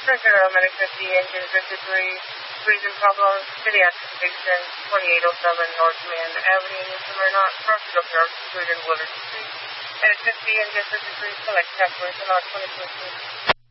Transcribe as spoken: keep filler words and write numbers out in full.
Treasure Medic fifty, engine fifty-three, freezing problems, pediatric patient, twenty-eight oh seven North Main Avenue, Newfoundland, not crossing up York Street and Willard Street. Medic fifty, engine fifty-three, select passwords, and not twenty-two.